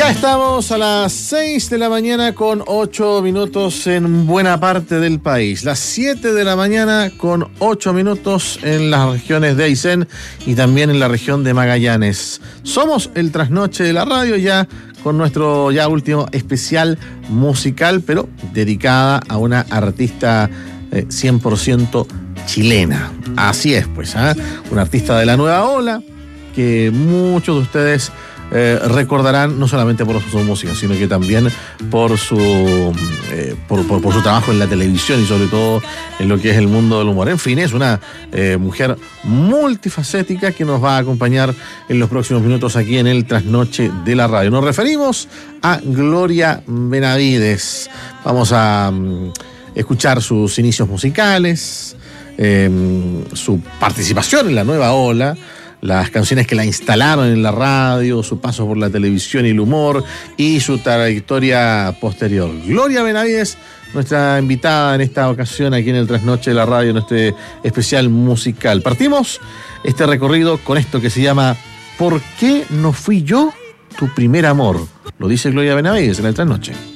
Ya estamos a las 6 de la mañana con 8 minutos en buena parte del país. Las 7 de la mañana con 8 minutos en las regiones de Aysén y también en la región de Magallanes. Somos el trasnoche de la radio ya con nuestro ya último especial musical, pero dedicada a una artista 100% chilena. Así es, pues, una artista de la nueva ola que muchos de ustedes recordarán no solamente por su música, sino que también por su trabajo en la televisión y sobre todo en lo que es el mundo del humor. En fin, es una mujer multifacética que nos va a acompañar en los próximos minutos aquí en el Trasnoche de la Radio. Nos referimos a Gloria Benavides. Vamos a escuchar sus inicios musicales, su participación en la nueva ola, las canciones que la instalaron en la radio, su paso por la televisión y el humor y su trayectoria posterior. Gloria Benavides, nuestra invitada en esta ocasión aquí en el Trasnoche de la Radio, en este especial musical. Partimos este recorrido con esto que se llama ¿Por qué no fui yo tu primer amor? Lo dice Gloria Benavides en el Trasnoche.